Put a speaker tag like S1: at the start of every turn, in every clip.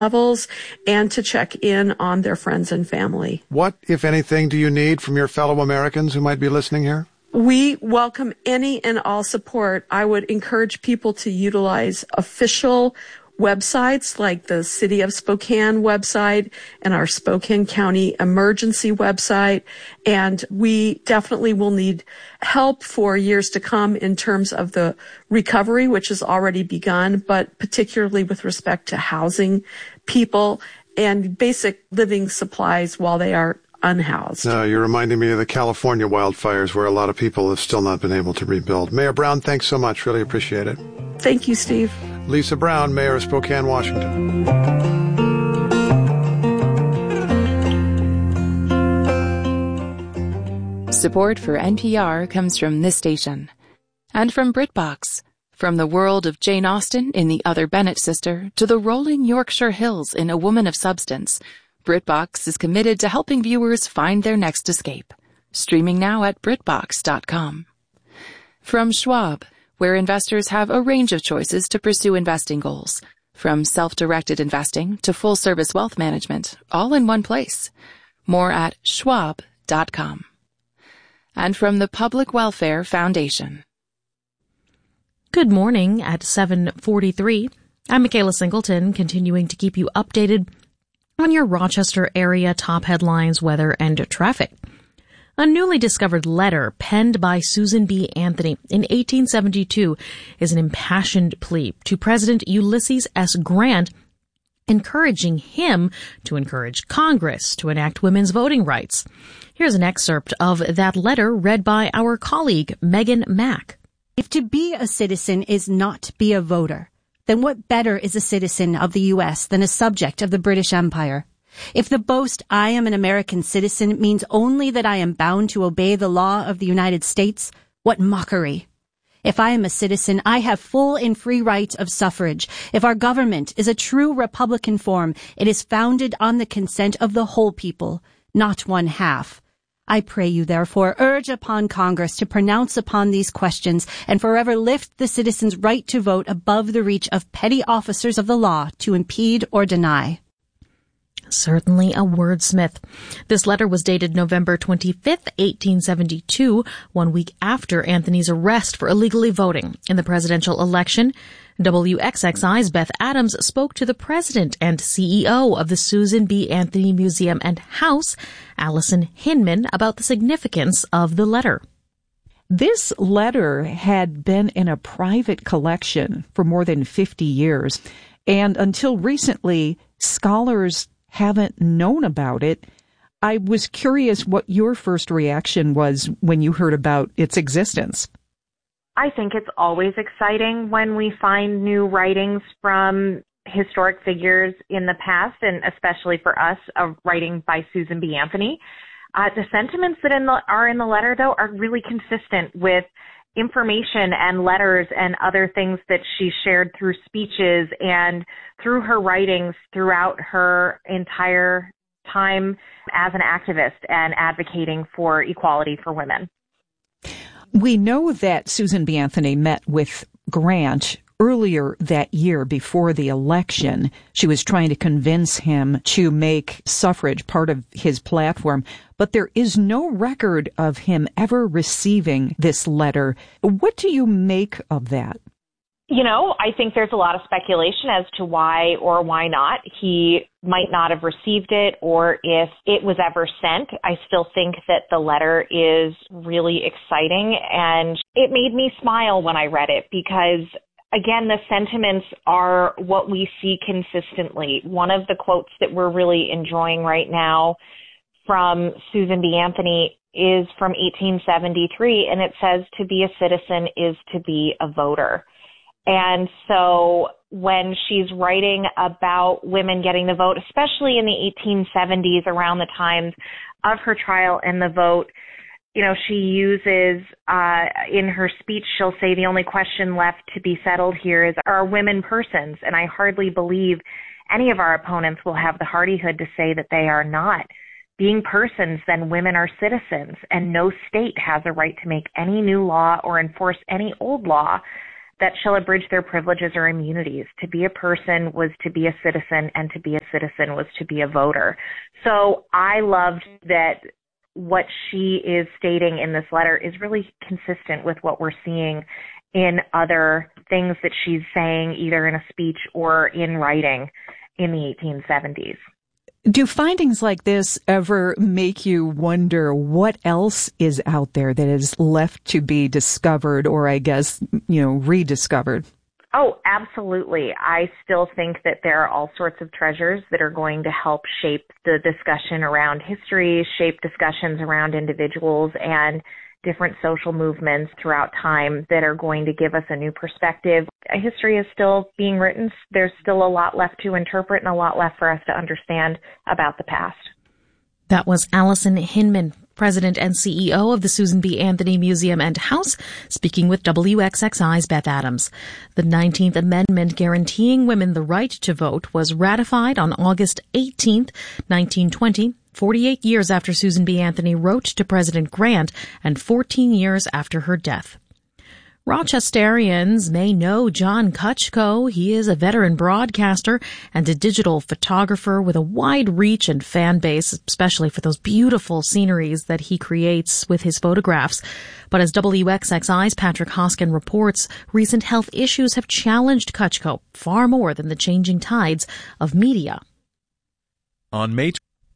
S1: levels and to check in on their friends and family.
S2: What, if anything, do you need from your fellow Americans who might be listening here?
S1: We welcome any and all support. I would encourage people to utilize official websites like the City of Spokane website and our Spokane County Emergency website. And we definitely will need help for years to come in terms of the recovery, which has already begun, but particularly with respect to housing people and basic living supplies while they are unhoused.
S2: No, you're reminding me of the California wildfires where a lot of people have still not been able to rebuild. Mayor Brown, thanks so much. Really appreciate it.
S1: Thank you, Steve.
S2: Lisa Brown, Mayor of Spokane, Washington.
S3: Support for NPR comes from this station and from BritBox. From the world of Jane Austen in The Other Bennett Sister to the rolling Yorkshire Hills in A Woman of Substance, BritBox is committed to helping viewers find their next escape. Streaming now at BritBox.com. From Schwab, where investors have a range of choices to pursue investing goals. From self-directed investing to full-service wealth management, all in one place. More at Schwab.com. And from the Public Welfare Foundation.
S4: Good morning at 7:43. I'm Michaela Singleton, continuing to keep you updated on your Rochester area top headlines, weather, and traffic. A newly discovered letter penned by Susan B. Anthony in 1872 is an impassioned plea to President Ulysses S. Grant, encouraging him to encourage Congress to enact women's voting rights. Here's an excerpt of that letter read by our colleague Megan Mack.
S5: If to be a citizen is not to be a voter, then what better is a citizen of the U.S. than a subject of the British Empire? If the boast, I am an American citizen, means only that I am bound to obey the law of the United States, what mockery! If I am a citizen, I have full and free right of suffrage. If our government is a true Republican form, it is founded on the consent of the whole people, not one half. I pray you, therefore, urge upon Congress to pronounce upon these questions and forever lift the citizens' right to vote above the reach of petty officers of the law to impede or deny.
S4: Certainly a wordsmith. This letter was dated November 25th, 1872, 1 week after Anthony's arrest for illegally voting in the presidential election. WXXI's Beth Adams spoke to the president and CEO of the Susan B. Anthony Museum and House, Allison Hinman, about the significance of the letter.
S6: This letter had been in a private collection for more than 50 years, and until recently, scholars haven't known about it. I was curious what your first reaction was when you heard about its existence.
S7: I think it's always exciting when we find new writings from historic figures in the past, and especially for us, a writing by Susan B. Anthony. The sentiments that are in the letter, though, are really consistent with information and letters and other things that she shared through speeches and through her writings throughout her entire time as an activist and advocating for equality for women.
S6: We know that Susan B. Anthony met with Grant earlier that year before the election. She was trying to convince him to make suffrage part of his platform, but there is no record of him ever receiving this letter. What do you make of that?
S7: You know, I think there's a lot of speculation as to why or why not he might not have received it, or if it was ever sent. I still think that the letter is really exciting, and it made me smile when I read it because, again, the sentiments are what we see consistently. One of the quotes that we're really enjoying right now from Susan B. Anthony is from 1873, and it says, "To be a citizen is to be a voter." And so when she's writing about women getting the vote, especially in the 1870s, around the time of her trial and the vote, you know, she uses, in her speech, she'll say the only question left to be settled here is, are women persons? And I hardly believe any of our opponents will have the hardihood to say that they are not. Being persons, then women are citizens, and no state has a right to make any new law or enforce any old law that shall abridge their privileges or immunities. To be a person was to be a citizen, and to be a citizen was to be a voter. So I loved that what she is stating in this letter is really consistent with what we're seeing in other things that she's saying, either in a speech or in writing in the 1870s.
S6: Do findings like this ever make you wonder what else is out there that is left to be discovered or, I guess, rediscovered?
S7: Oh, absolutely. I still think that there are all sorts of treasures that are going to help shape the discussion around history, shape discussions around individuals and different social movements throughout time that are going to give us a new perspective. History is still being written. There's still a lot left to interpret and a lot left for us to understand about the past.
S4: That was Allison Hinman, President and CEO of the Susan B. Anthony Museum and House, speaking with WXXI's Beth Adams. The 19th Amendment guaranteeing women the right to vote was ratified on August 18, 1920, 48 years after Susan B. Anthony wrote to President Grant and 14 years after her death. Rochesterians may know John Kutchko. He is a veteran broadcaster and a digital photographer with a wide reach and fan base, especially for those beautiful sceneries that he creates with his photographs. But as WXXI's Patrick Hoskin reports, recent health issues have challenged Kutchko far more than the changing tides of media.
S8: On May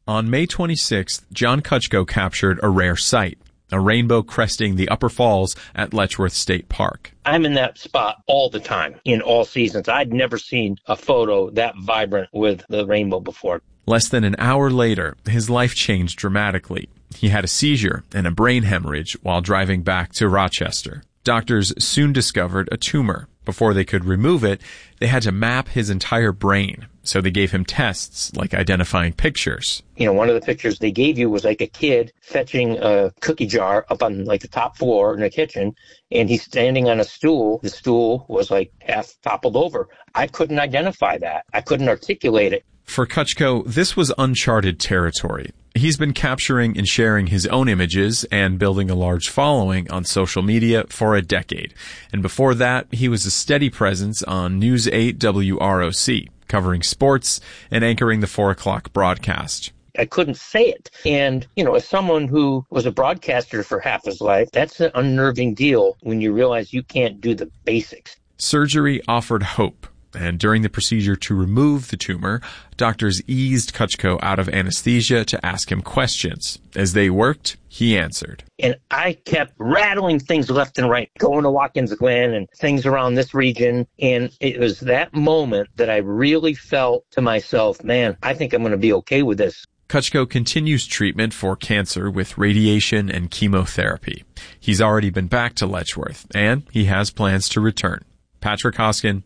S8: 26th, John Kutchko captured a rare sight, a rainbow cresting the Upper Falls at Letchworth State Park.
S9: I'm in that spot all the time, in all seasons. I'd never seen a photo that vibrant with the rainbow before.
S8: Less than an hour later, his life changed dramatically. He had a seizure and a brain hemorrhage while driving back to Rochester. Doctors soon discovered a tumor. Before they could remove it, they had to map his entire brain. So they gave him tests like identifying pictures.
S9: One of the pictures they gave you was like a kid fetching a cookie jar up on like the top floor in the kitchen, and he's standing on a stool. The stool was like half toppled over. I couldn't identify that. I couldn't articulate it.
S8: For Kutchko, this was uncharted territory. He's been capturing and sharing his own images and building a large following on social media for a decade. And before that, he was a steady presence on News 8 WROC, covering sports and anchoring the 4 o'clock broadcast.
S9: I couldn't say it. And, as someone who was a broadcaster for half his life, that's an unnerving deal when you realize you can't do the basics.
S8: Surgery offered hope. And during the procedure to remove the tumor, doctors eased Kutchko out of anesthesia to ask him questions. As they worked, he answered.
S9: And I kept rattling things left and right, going to Watkins Glen and things around this region. And it was that moment that I really felt to myself, man, I think I'm going to be okay with this.
S8: Kutchko continues treatment for cancer with radiation and chemotherapy. He's already been back to Letchworth, and he has plans to return. Patrick Hoskin,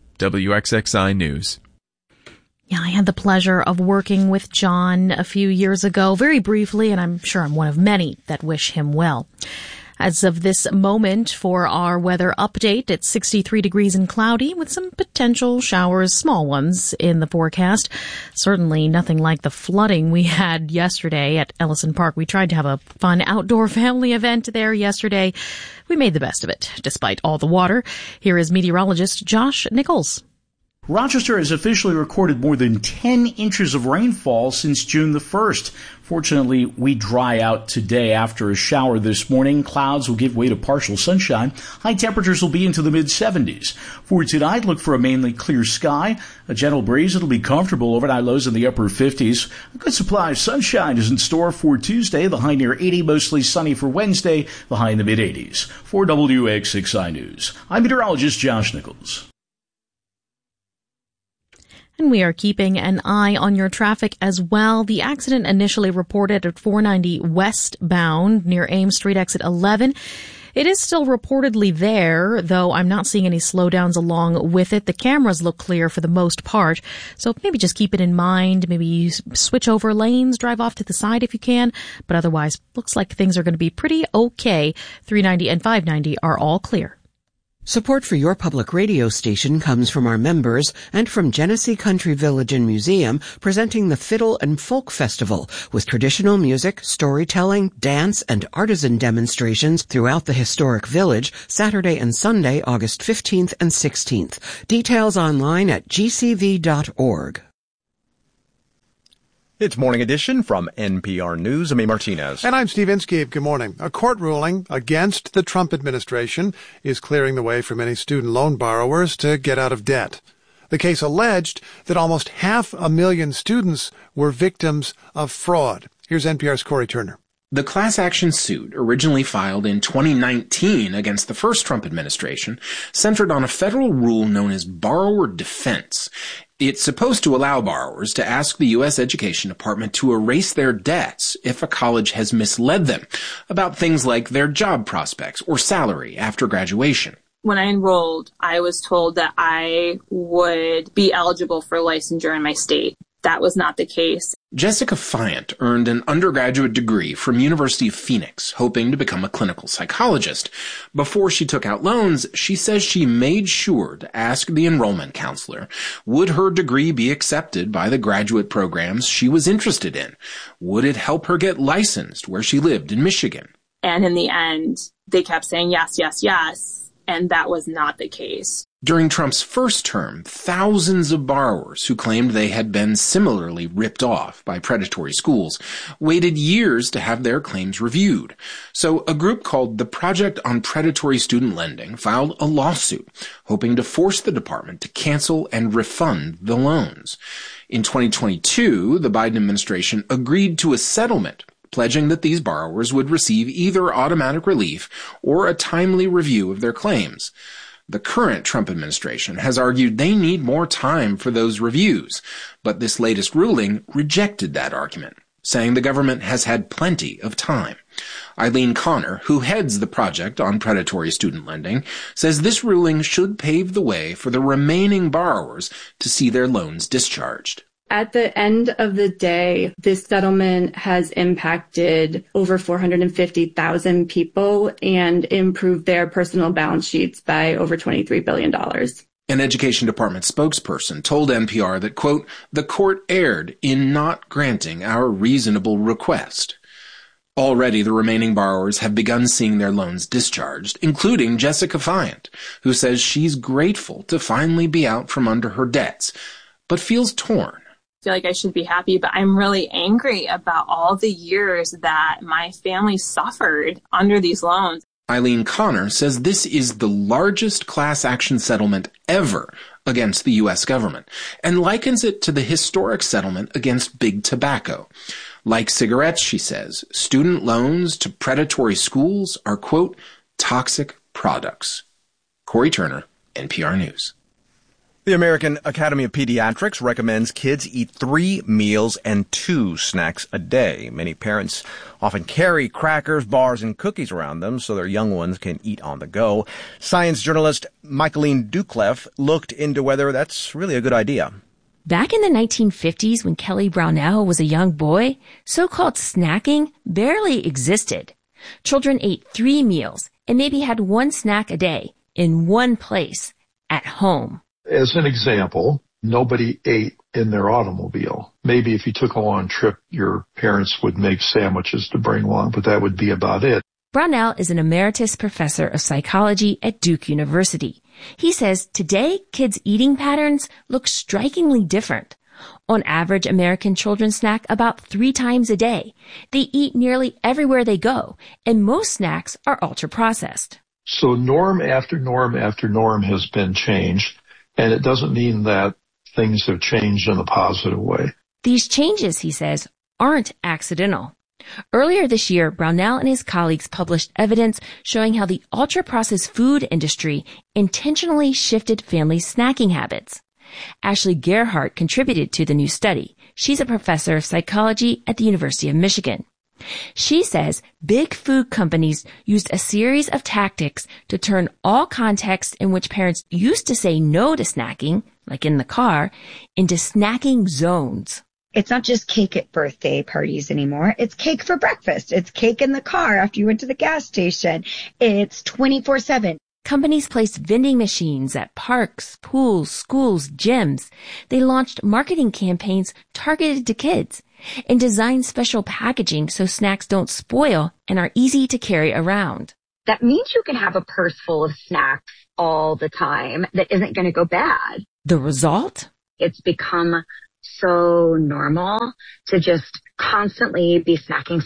S8: WXXI News.
S4: Yeah, I had the pleasure of working with John a few years ago, very briefly, and I'm sure I'm one of many that wish him well. As of this moment for our weather update, it's 63 degrees and cloudy with some potential showers, small ones, in the forecast. Certainly nothing like the flooding we had yesterday at Ellison Park. We tried to have a fun outdoor family event there yesterday. We made the best of it, despite all the water. Here is meteorologist Josh Nichols.
S10: Rochester has officially recorded more than 10 inches of rainfall since June the 1st. Fortunately, we dry out today after a shower this morning. Clouds will give way to partial sunshine. High temperatures will be into the mid-70s. For tonight, look for a mainly clear sky. A gentle breeze. It'll be comfortable. Overnight lows in the upper 50s. A good supply of sunshine is in store for Tuesday. The high near 80, mostly sunny for Wednesday. The high in the mid-80s. For WXXI News, I'm meteorologist Josh Nichols.
S4: And we are keeping an eye on your traffic as well. The accident initially reported at 490 westbound near Ames Street, exit 11. It is still reportedly there, though I'm not seeing any slowdowns along with it. The cameras look clear for the most part, so maybe just keep it in mind. Maybe you switch over lanes, drive off to the side if you can, but otherwise looks like things are going to be pretty okay. 390 and 590 are all clear.
S11: Support for your public radio station comes from our members and from Genesee Country Village and Museum, presenting the Fiddle and Folk Festival with traditional music, storytelling, dance, and artisan demonstrations throughout the historic village, Saturday and Sunday, August 15th and 16th. Details online at gcv.org.
S12: It's Morning Edition from NPR News. I'm A. Martinez.
S2: And I'm Steve Inskeep. Good morning. A court ruling against the Trump administration is clearing the way for many student loan borrowers to get out of debt. The case alleged that almost 500,000 students were victims of fraud. Here's NPR's Corey Turner.
S13: The class action suit, originally filed in 2019 against the first Trump administration, centered on a federal rule known as borrower defense. It's supposed to allow borrowers to ask the U.S. Education Department to erase their debts if a college has misled them about things like their job prospects or salary after graduation.
S14: When I enrolled, I was told that I would be eligible for licensure in my state. That was not the case.
S13: Jessica Fiant earned an undergraduate degree from University of Phoenix, hoping to become a clinical psychologist. Before she took out loans, she says she made sure to ask the enrollment counselor, would her degree be accepted by the graduate programs she was interested in? Would it help her get licensed where she lived in Michigan?
S14: And in the end, they kept saying yes, yes, yes, and that was not the case.
S13: During Trump's first term, thousands of borrowers who claimed they had been similarly ripped off by predatory schools waited years to have their claims reviewed. So a group called the Project on Predatory Student Lending filed a lawsuit, hoping to force the department to cancel and refund the loans. In 2022, the Biden administration agreed to a settlement, pledging that these borrowers would receive either automatic relief or a timely review of their claims. The current Trump administration has argued they need more time for those reviews, but this latest ruling rejected that argument, saying the government has had plenty of time. Eileen Connor, who heads the Project on Predatory Student Lending, says this ruling should pave the way for the remaining borrowers to see their loans discharged.
S15: At the end of the day, this settlement has impacted over 450,000 people and improved their personal balance sheets by over $23 billion.
S13: An Education Department spokesperson told NPR that, quote, the court erred in not granting our reasonable request. Already, the remaining borrowers have begun seeing their loans discharged, including Jessica Fiant, who says she's grateful to finally be out from under her debts, but feels torn.
S14: I feel like I should be happy, but I'm really angry about all the years that my family suffered under these loans.
S13: Eileen Connor says this is the largest class action settlement ever against the U.S. government and likens it to the historic settlement against big tobacco. Like cigarettes, she says, student loans to predatory schools are, quote, toxic products. Corey Turner, NPR News.
S12: The American Academy of Pediatrics recommends kids eat 3 meals and 2 snacks a day. Many parents often carry crackers, bars, and cookies around them so their young ones can eat on the go. Science journalist Michaeline Doucleff looked into whether that's really a good idea.
S16: Back in the 1950s, when Kelly Brownell was a young boy, so-called snacking barely existed. Children ate 3 meals and maybe had 1 snack a day in one place, at home.
S17: As an example, nobody ate in their automobile. Maybe if you took a long trip, your parents would make sandwiches to bring along, but that would be about it.
S16: Brownell is an emeritus professor of psychology at Duke University. He says today, kids' eating patterns look strikingly different. On average, American children snack about 3 times a day. They eat nearly everywhere they go, and most snacks are ultra-processed.
S17: So norm after norm after norm has been changed. And it doesn't mean that things have changed in a positive way.
S16: These changes, he says, aren't accidental. Earlier this year, Brownell and his colleagues published evidence showing how the ultra-processed food industry intentionally shifted family snacking habits. Ashley Gerhardt contributed to the new study. She's a professor of psychology at the University of Michigan. She says big food companies used a series of tactics to turn all contexts in which parents used to say no to snacking, like in the car, into snacking zones.
S18: It's not just cake at birthday parties anymore. It's cake for breakfast. It's cake in the car after you went to the gas station. It's 24/7.
S16: Companies placed vending machines at parks, pools, schools, gyms. They launched marketing campaigns targeted to kids and designed special packaging so snacks don't spoil and are easy to carry around.
S18: That means you can have a purse full of snacks all the time that isn't going to go bad.
S16: The result?
S18: It's become so normal to just constantly be snacking.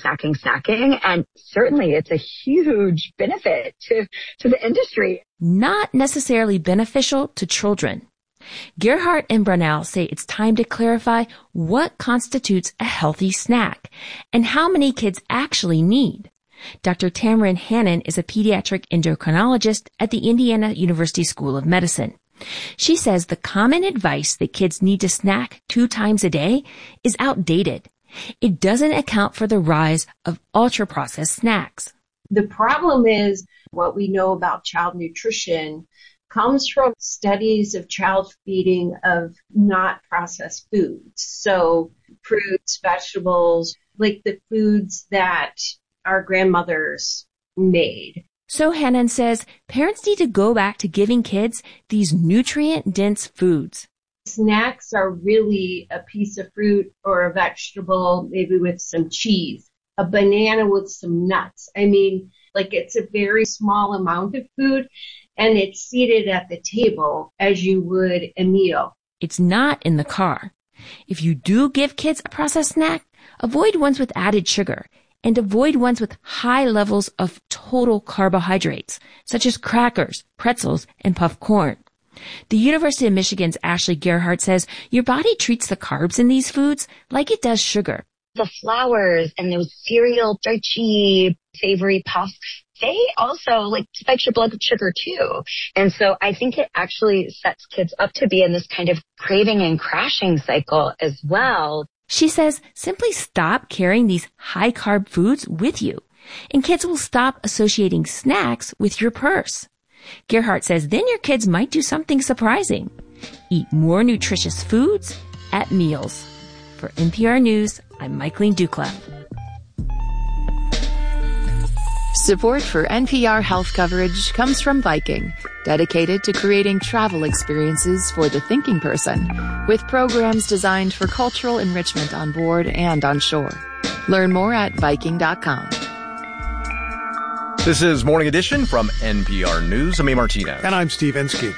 S18: And certainly it's a huge benefit to the industry.
S16: Not necessarily beneficial to children. Gerhardt and Brownell say it's time to clarify what constitutes a healthy snack and how many kids actually need. Dr. Tamarin Hannon is a pediatric endocrinologist at the Indiana University School of Medicine. She says the common advice that kids need to snack 2 times a day is outdated. It doesn't account for the rise of ultra-processed snacks.
S19: The problem is what we know about child nutrition comes from studies of child feeding of not processed foods. So fruits, vegetables, like the foods that our grandmothers made.
S16: So Hannon says parents need to go back to giving kids these nutrient-dense foods.
S19: Snacks are really a piece of fruit or a vegetable, maybe with some cheese, a banana with some nuts. I mean, like it's a very small amount of food, and it's seated at the table as you would a meal.
S16: It's not in the car. If you do give kids a processed snack, avoid ones with added sugar and avoid ones with high levels of total carbohydrates, such as crackers, pretzels, and puffed corn. The University of Michigan's Ashley Gerhardt says your body treats the carbs in these foods like it does sugar.
S18: The flours and those cereal, starchy, savory puffs, they also spike your blood sugar too. And so I think it actually sets kids up to be in this kind of craving and crashing cycle as well.
S16: She says simply stop carrying these high-carb foods with you, and kids will stop associating snacks with your purse. Gerhardt says then your kids might do something surprising. Eat more nutritious foods at meals. For NPR News, I'm Michaeline Dukla.
S3: Support for NPR health coverage comes from Viking, dedicated to creating travel experiences for the thinking person, with programs designed for cultural enrichment on board and on shore. Learn more at Viking.com.
S12: This is Morning Edition from NPR News. I'm A. Martinez.
S2: And I'm Steve Inskeep.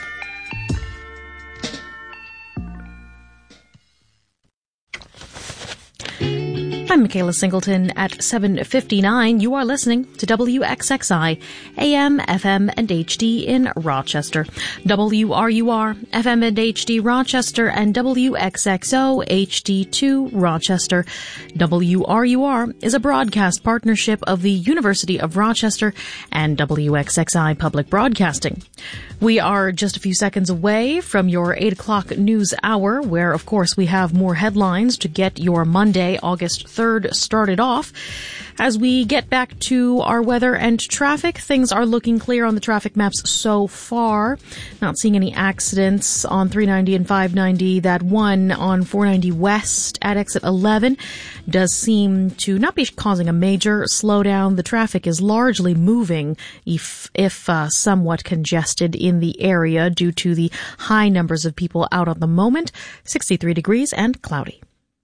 S4: I'm Michaela Singleton at 7:59. You are listening to WXXI, AM, FM, and HD in Rochester, WRUR, FM and HD Rochester, and WXXO HD2 Rochester. WRUR is a broadcast partnership of the University of Rochester and WXXI Public Broadcasting. We are just a few seconds away from your 8 o'clock news hour, where, of course, we have more headlines to get your Monday, August 3rd started off. As we get back to our weather and traffic, things are looking clear on the traffic maps so far. Not seeing any accidents on 390 and 590. That one on 490 West at exit 11 does seem to not be causing a major slowdown. The traffic is largely moving, if somewhat congested in the area due to the high numbers of people out at the moment. 63 degrees and cloudy.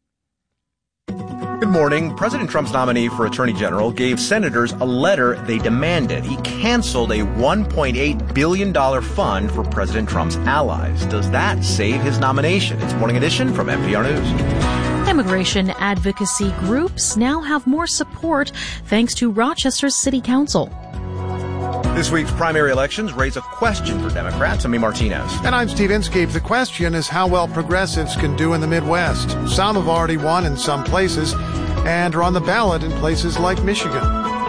S12: Good morning. President Trump's nominee for Attorney General gave senators a letter they demanded. He canceled a $1.8 billion fund for President Trump's allies. Does that save his nomination? It's Morning Edition from NPR News.
S4: Immigration advocacy groups now have more support thanks to Rochester's City Council.
S12: This week's primary elections raise a question for Democrats. I'm A. Martinez.
S2: And I'm Steve Inskeep. The question is how well progressives can do in the Midwest. Some have already won in some places and are on the ballot in places like Michigan.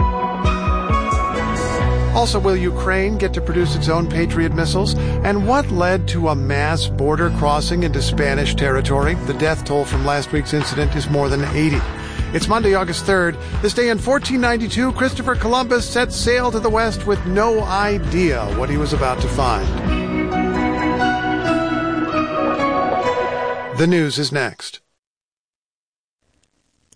S2: Also, will Ukraine get to produce its own Patriot missiles? And what led to a mass border crossing into Spanish territory? The death toll from last week's incident is more than 80. It's Monday, August 3rd. This day in 1492, Christopher Columbus set sail to the west with no idea what he was about to find. The news is next.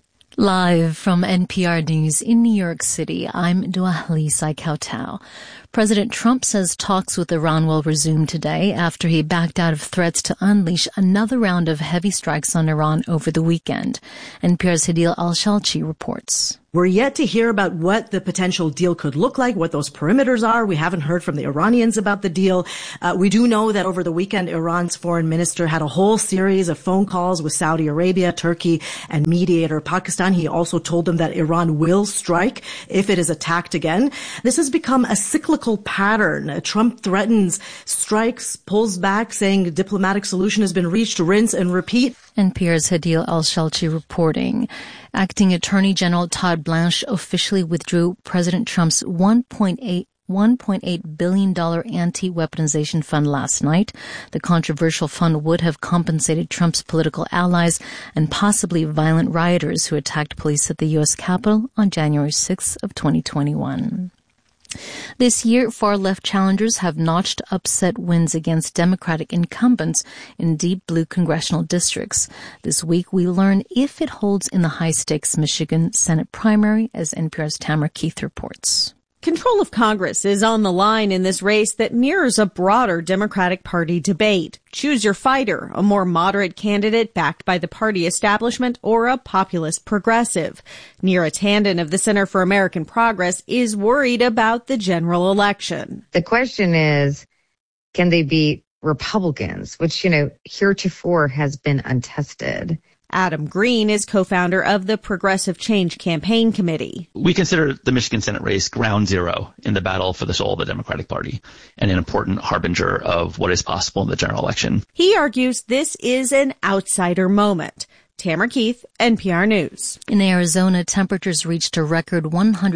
S20: Live from NPR News in New York City, I'm Dua Lisa Kautal. President Trump says talks with Iran will resume today after he backed out of threats to unleash another round of heavy strikes on Iran over the weekend. NPR's Hadil Al-Shalchi reports.
S21: We're yet to hear about what the potential deal could look like, what those perimeters are. We haven't heard from the Iranians about the deal. We do know that over the weekend, Iran's foreign minister had a whole series of phone calls with Saudi Arabia, Turkey, and mediator Pakistan. He also told them that Iran will strike if it is attacked again. This has become a cyclical pattern. Trump threatens, strikes, pulls back, saying a diplomatic solution has been reached, rinse and repeat.
S20: NPR's Hadil Al-Shalchi reporting. Acting Attorney General Todd Blanche officially withdrew President Trump's $1.8 billion anti-weaponization fund last night. The controversial fund would have compensated Trump's political allies and possibly violent rioters who attacked police at the U.S. Capitol on January 6th of 2021. This year, far-left challengers have notched upset wins against Democratic incumbents in deep blue congressional districts. This week, we learn if it holds in the high-stakes Michigan Senate primary, as NPR's Tamara Keith reports.
S22: Control of Congress is on the line in this race that mirrors a broader Democratic Party debate. Choose your fighter, a more moderate candidate backed by the party establishment or a populist progressive. Neera Tanden of the Center for American Progress is worried about the general election.
S23: The question is, can they beat Republicans, which, heretofore has been untested?
S22: Adam Green is co-founder of the Progressive Change Campaign Committee.
S24: We consider the Michigan Senate race ground zero in the battle for the soul of the Democratic Party and an important harbinger of what is possible in the general election.
S22: He argues this is an outsider moment. Tamara Keith, NPR News.
S20: In Arizona, temperatures reached a record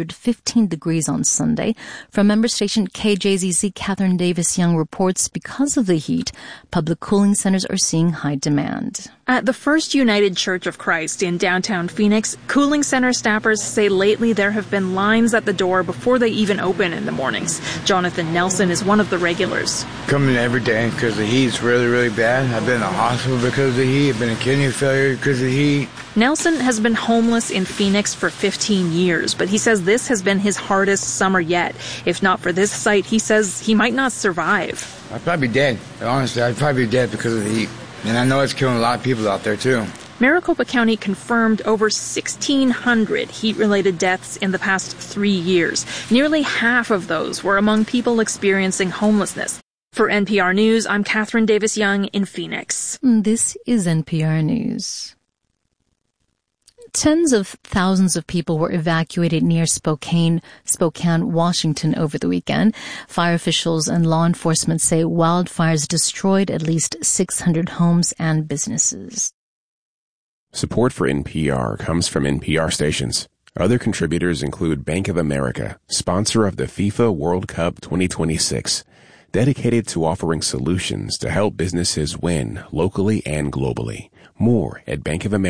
S20: 115 degrees on Sunday. From member station KJZZ, Catherine Davis Young reports because of the heat, public cooling centers are seeing high demand.
S25: At the First United Church of Christ in downtown Phoenix, cooling center staffers say lately there have been lines at the door before they even open in the mornings. Jonathan Nelson is one of the regulars.
S26: Coming every day because the heat's really, really bad. I've been in the hospital because of the heat. I've been in kidney failure because of the heat.
S25: Nelson has been homeless in Phoenix for 15 years, but he says this has been his hardest summer yet. If not for this site, he says he might not survive.
S26: I'd probably be dead. Honestly, I'd probably be dead because of the heat. And I know it's killing a lot of people out there, too.
S25: Maricopa County confirmed over 1,600 heat-related deaths in the past 3 years. Nearly half of those were among people experiencing homelessness. For NPR News, I'm Catherine Davis Young in Phoenix.
S20: This is NPR News. Tens of thousands of people were evacuated near Spokane, Washington over the weekend. Fire officials and law enforcement say wildfires destroyed at least 600 homes and businesses.
S27: Support for NPR comes from NPR stations. Other contributors include Bank of America, sponsor of the FIFA World Cup 2026, dedicated to offering solutions to help businesses win locally and globally. More at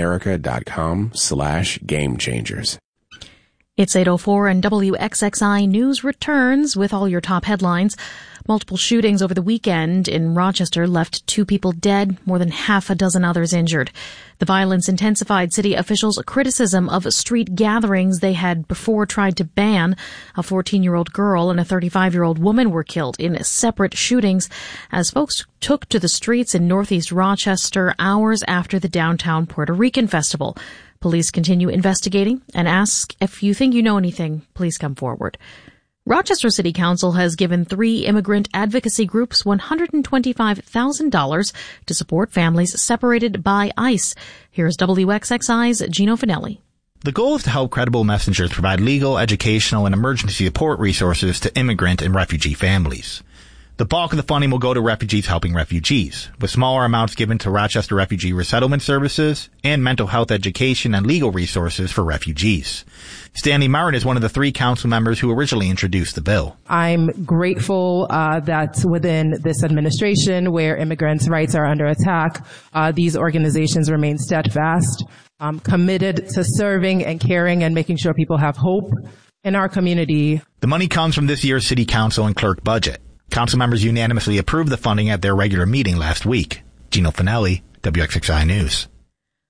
S27: bankofamerica.com/gamechangers.
S4: It's 8:04 and WXXI News returns with all your top headlines. Multiple shootings over the weekend in Rochester left 2 people dead, more than half a dozen others injured. The violence intensified city officials' criticism of street gatherings they had before tried to ban. A 14-year-old girl and a 35-year-old woman were killed in separate shootings as folks took to the streets in northeast Rochester hours after the downtown Puerto Rican festival. Police continue investigating and ask if you think you know anything, please come forward. Rochester City Council has given 3 immigrant advocacy groups $125,000 to support families separated by ICE. Here's WXXI's Gino Finelli.
S28: The goal is to help Credible Messengers provide legal, educational, and emergency support resources to immigrant and refugee families. The bulk of the funding will go to refugees helping refugees, with smaller amounts given to Rochester Refugee Resettlement Services and mental health education and legal resources for refugees. Stanley Martin is one of the 3 council members who originally introduced the bill.
S29: I'm grateful that within this administration, where immigrants' rights are under attack, these organizations remain steadfast, committed to serving and caring and making sure people have hope in our community.
S28: The money comes from this year's city council and clerk budget. Council members unanimously approved the funding at their regular meeting last week. Gino Finelli, WXXI News.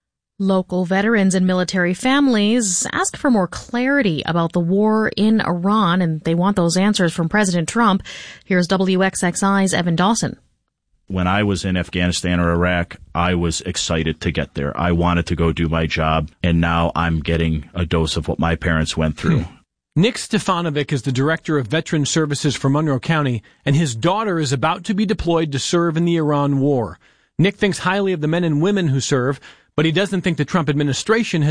S4: Local veterans and military families ask for more clarity about the war in Iran, and they want those answers from President Trump. Here's WXXI's Evan Dawson.
S1: When I was in Afghanistan or Iraq, I was excited to get there. I wanted to go do my job, and now I'm getting a dose of what my parents went through.
S5: Nick Stefanovic is the director of Veteran Services for Monroe County, and his daughter is about to be deployed to serve in the Iran war. Nick thinks highly of the men and women who serve, but he doesn't think the Trump administration has